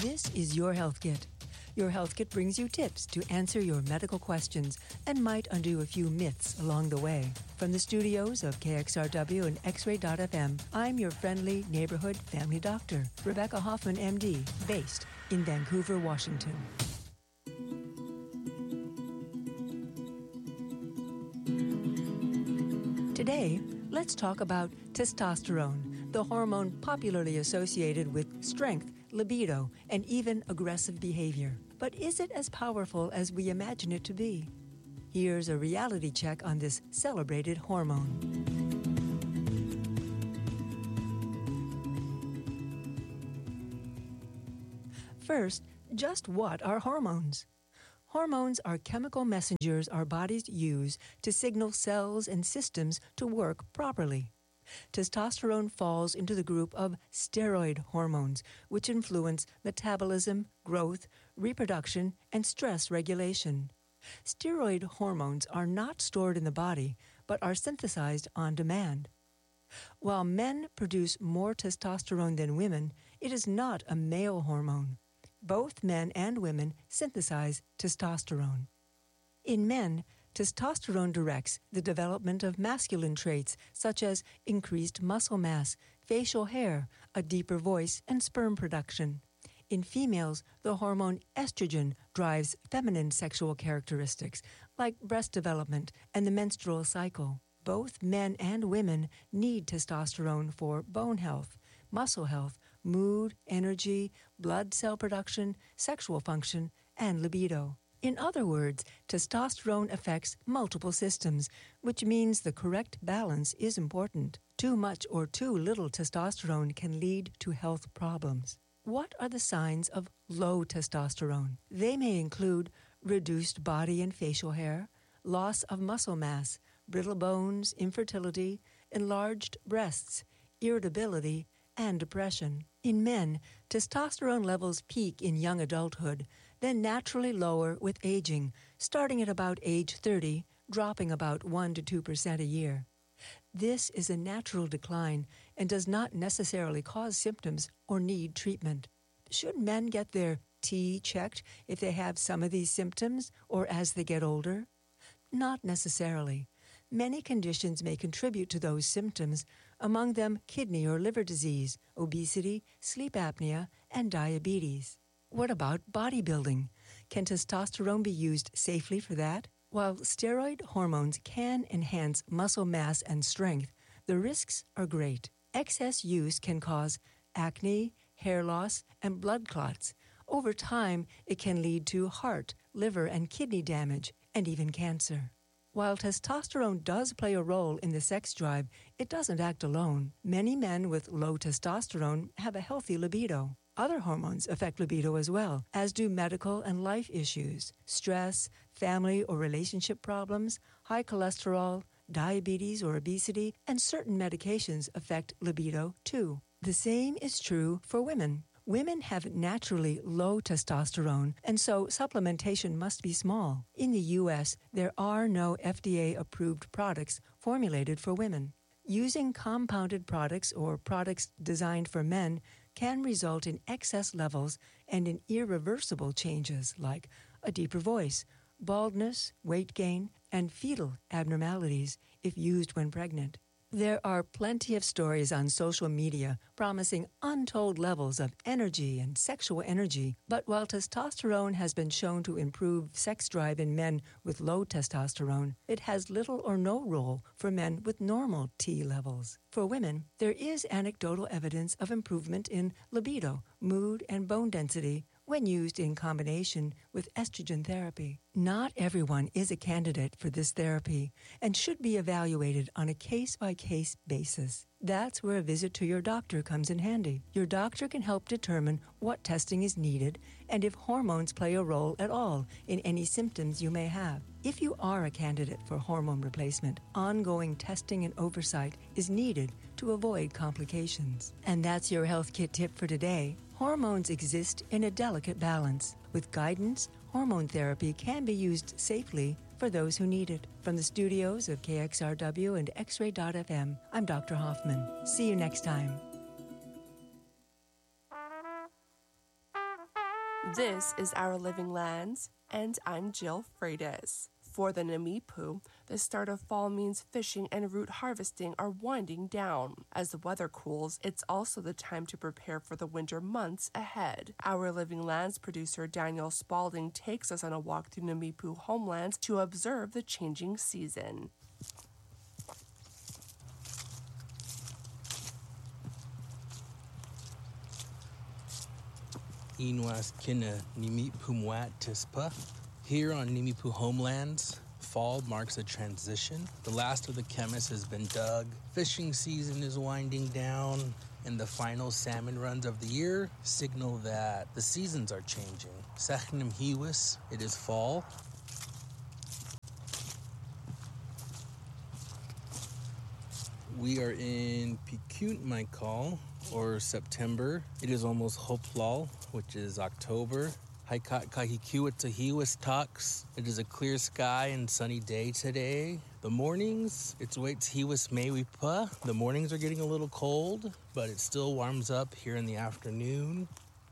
This is Your Health Kit. Your Health Kit brings you tips to answer your medical questions and might undo a few myths along the way. From the studios of KXRW and X-Ray.FM, I'm your friendly neighborhood family doctor, Rebecca Hoffman, MD, based in Vancouver, Washington. Today, let's talk about testosterone, the hormone popularly associated with strength, libido, and even aggressive behavior. But is it as powerful as we imagine it to be? Here's a reality check on this celebrated hormone. First, just what are hormones? Hormones are chemical messengers our bodies use to signal cells and systems to work properly. Testosterone falls into the group of steroid hormones, which influence metabolism, growth, reproduction, and stress regulation. Steroid hormones are not stored in the body, but are synthesized on demand. While men produce more testosterone than women, it is not a male hormone. Both men and women synthesize testosterone. In men, testosterone directs the development of masculine traits such as increased muscle mass, facial hair, a deeper voice, and sperm production. In females, the hormone estrogen drives feminine sexual characteristics like breast development and the menstrual cycle. Both men and women need testosterone for bone health, muscle health, mood, energy, blood cell production, sexual function, and libido. In other words, testosterone affects multiple systems, which means the correct balance is important. Too much or too little testosterone can lead to health problems. What are the signs of low testosterone? They may include reduced body and facial hair, loss of muscle mass, brittle bones, infertility, enlarged breasts, irritability, and depression. In men, testosterone levels peak in young adulthood, then naturally lower with aging, starting at about age 30, dropping about 1 to 2% a year. This is a natural decline and does not necessarily cause symptoms or need treatment. Should men get their T checked if they have some of these symptoms or as they get older? Not necessarily. Many conditions may contribute to those symptoms, among them kidney or liver disease, obesity, sleep apnea, and diabetes. What about bodybuilding? Can testosterone be used safely for that? While steroid hormones can enhance muscle mass and strength, the risks are great. Excess use can cause acne, hair loss, and blood clots. Over time, it can lead to heart, liver, and kidney damage, and even cancer. While testosterone does play a role in the sex drive, it doesn't act alone. Many men with low testosterone have a healthy libido. Other hormones affect libido as well, as do medical and life issues, stress, family or relationship problems, high cholesterol, diabetes or obesity, and certain medications affect libido too. The same is true for women. Women have naturally low testosterone, and so supplementation must be small. In the U.S., there are no FDA-approved products formulated for women. Using compounded products or products designed for men can result in excess levels and in irreversible changes like a deeper voice, baldness, weight gain, and fetal abnormalities if used when pregnant. There are plenty of stories on social media promising untold levels of energy and sexual energy, but while testosterone has been shown to improve sex drive in men with low testosterone, it has little or no role for men with normal T levels. For women, there is anecdotal evidence of improvement in libido, mood, and bone density when used in combination with estrogen therapy. Not everyone is a candidate for this therapy and should be evaluated on a case-by-case basis. That's where a visit to your doctor comes in handy. Your doctor can help determine what testing is needed and if hormones play a role at all in any symptoms you may have. If you are a candidate for hormone replacement, ongoing testing and oversight is needed to avoid complications. And that's your Health Kit tip for today. Hormones exist in a delicate balance. With guidance, hormone therapy can be used safely for those who need it. From the studios of KXRW and X-Ray.FM, I'm Dr. Hoffman. See you next time. This is Our Living Lands, and I'm Jill Freitas. For the Nimiipuu, the start of fall means fishing and root harvesting are winding down. As the weather cools, it's also the time to prepare for the winter months ahead. Our Living Lands producer Daniel Spalding takes us on a walk through Nimiipuu homelands to observe the changing season. Inwas kina Nimiipuu mwat tispa. Here on Nimiipuu homelands, fall marks a transition. The last of the chemists has been dug, fishing season is winding down, and the final salmon runs of the year signal that the seasons are changing. Sachnim hiwis, it is fall. We are in Pikut Maikal, or September. It is almost Hoplal, which is October. Haikat Kahikiwatahiwas Tux. It is a clear sky and sunny day today. The mornings, it's waits Hiwas Mewipa. The mornings are getting a little cold, but it still warms up here in the afternoon.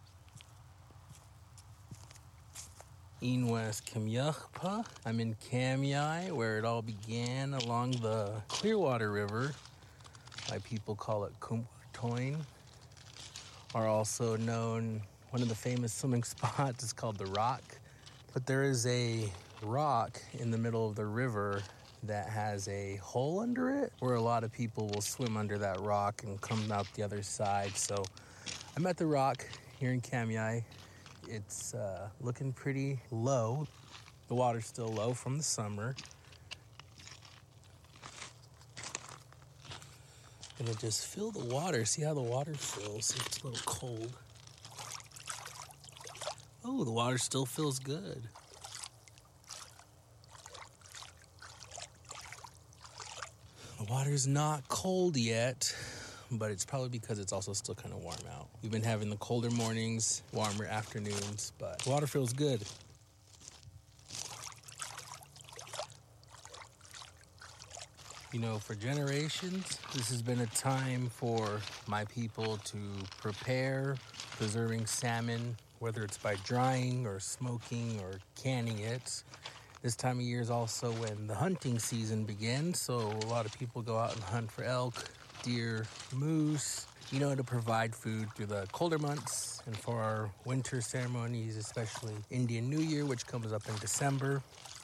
Inwas Kamyachpa. I'm in Kamyai, where it all began along the Clearwater River. My people call it Kumtoin, are also known. One of the famous swimming spots is called the Rock. But there is a rock in the middle of the river that has a hole under it where a lot of people will swim under that rock and come out the other side. So I'm at the Rock here in Kamyai. It's looking pretty low. The water's still low from the summer. Gonna just fill the water, see how the water fills. It's a little cold. Oh, the water still feels good. The water's not cold yet, but it's probably because it's also still kind of warm out. We've been having the colder mornings, warmer afternoons, but the water feels good. You know, for generations, this has been a time for my people to prepare preserving salmon, whether it's by drying or smoking or canning it. This time of year is also when the hunting season begins, so a lot of people go out and hunt for elk, deer, moose, you know, to provide food through the colder months and for our winter ceremonies, especially Indian New Year, which comes up in December.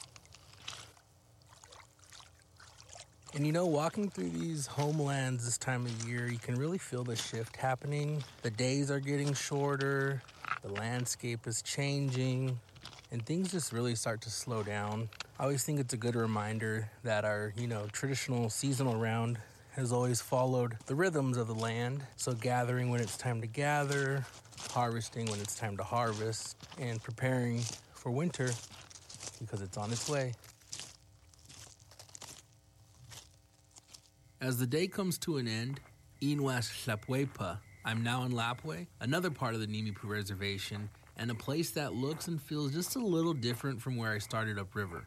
And you know, walking through these homelands this time of year, you can really feel the shift happening. The days are getting shorter, the landscape is changing, and things just really start to slow down. I always think it's a good reminder that our, traditional seasonal round has always followed the rhythms of the land. So gathering when it's time to gather, harvesting when it's time to harvest, and preparing for winter because it's on its way. As the day comes to an end, Inwas Lapwepa, I'm now in Lapwai, another part of the Nimiipuu Reservation, and a place that looks and feels just a little different from where I started upriver.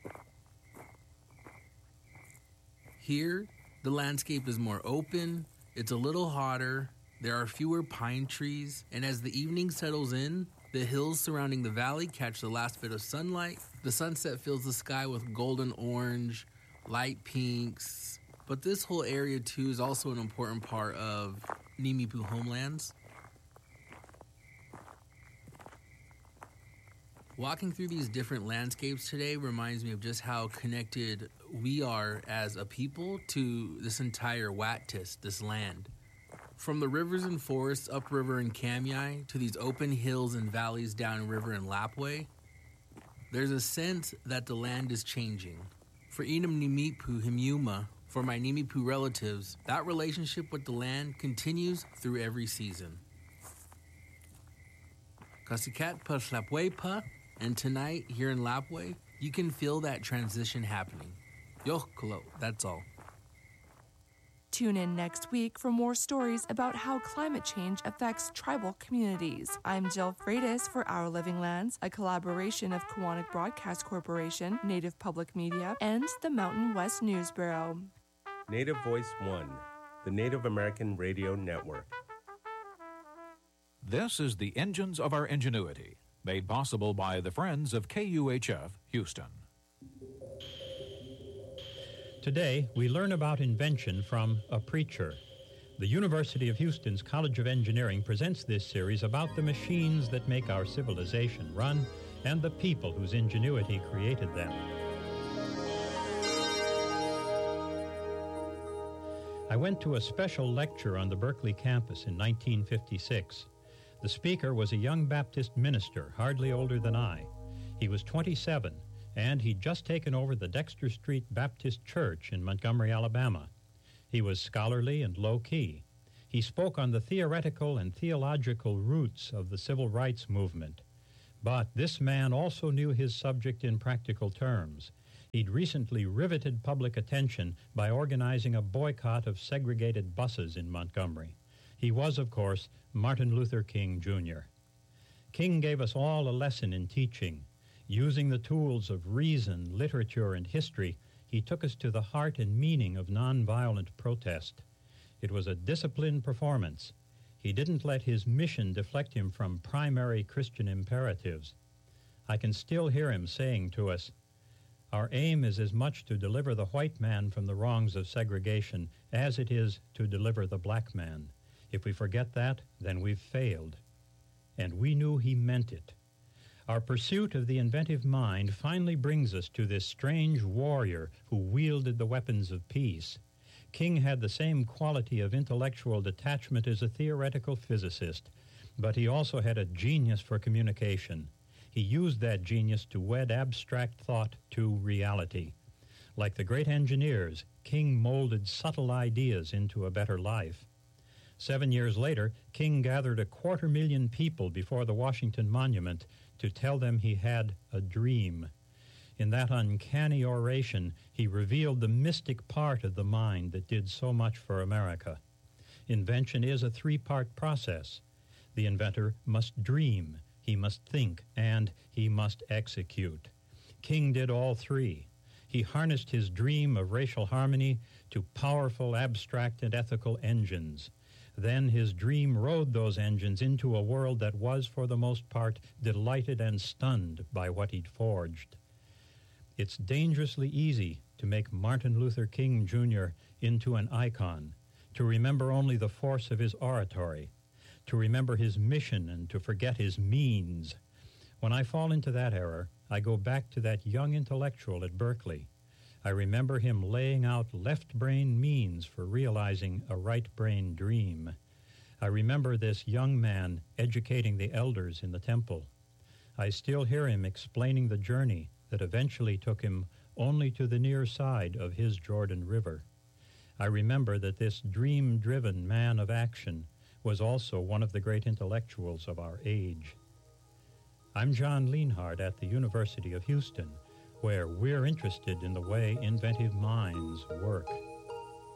Here, the landscape is more open, it's a little hotter, there are fewer pine trees, and as the evening settles in, the hills surrounding the valley catch the last bit of sunlight. The sunset fills the sky with golden orange, light pinks. But this whole area, too, is also an important part of Nimiipuu homelands. Walking through these different landscapes today reminds me of just how connected we are as a people to this entire Wattis, this land. From the rivers and forests upriver in Kamyai to these open hills and valleys downriver in Lapwai, there's a sense that the land is changing. For Inam Nimiipuu Himyuma, for my Nimiipuu relatives, that relationship with the land continues through every season. Kasikat pa Lapwaipa, and tonight here in Lapwai, you can feel that transition happening. Yohkolo, that's all. Tune in next week for more stories about how climate change affects tribal communities. I'm Jill Freitas for Our Living Lands, a collaboration of Kawanak Broadcast Corporation, Native Public Media, and the Mountain West News Bureau. Native Voice One, the Native American Radio Network. This is the Engines of Our Ingenuity, made possible by the Friends of KUHF Houston. Today, we learn about invention from a preacher. The University of Houston's College of Engineering presents this series about the machines that make our civilization run and the people whose ingenuity created them. I went to a special lecture on the Berkeley campus in 1956. The speaker was a young Baptist minister, hardly older than I. He was 27, and he'd just taken over the Dexter Street Baptist Church in Montgomery, Alabama. He was scholarly and low-key. He spoke on the theoretical and theological roots of the civil rights movement. But this man also knew his subject in practical terms. He'd recently riveted public attention by organizing a boycott of segregated buses in Montgomery. He was, of course, Martin Luther King, Jr. King gave us all a lesson in teaching. Using the tools of reason, literature, and history, he took us to the heart and meaning of nonviolent protest. It was a disciplined performance. He didn't let his mission deflect him from primary Christian imperatives. I can still hear him saying to us, "Our aim is as much to deliver the white man from the wrongs of segregation as it is to deliver the black man. If we forget that, then we've failed." And we knew he meant it. Our pursuit of the inventive mind finally brings us to this strange warrior who wielded the weapons of peace. King had the same quality of intellectual detachment as a theoretical physicist, but he also had a genius for communication. He used that genius to wed abstract thought to reality. Like the great engineers, King molded subtle ideas into a better life. 7 years later, King gathered 250,000 people before the Washington Monument to tell them he had a dream. In that uncanny oration, he revealed the mystic part of the mind that did so much for America. Invention is a three-part process. The inventor must dream, he must think, and he must execute. King did all three. He harnessed his dream of racial harmony to powerful, abstract, and ethical engines. Then his dream rode those engines into a world that was, for the most part, delighted and stunned by what he'd forged. It's dangerously easy to make Martin Luther King, Jr. into an icon, to remember only the force of his oratory, to remember his mission and to forget his means. When I fall into that error, I go back to that young intellectual at Berkeley. I remember him laying out left-brain means for realizing a right-brain dream. I remember this young man educating the elders in the temple. I still hear him explaining the journey that eventually took him only to the near side of his Jordan River. I remember that this dream-driven man of action was also one of the great intellectuals of our age. I'm John Lienhard at the University of Houston, where we're interested in the way inventive minds work.